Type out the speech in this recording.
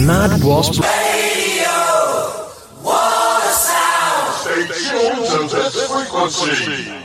Mad Wasp Radio. What a sound! Stay tuned to this frequency.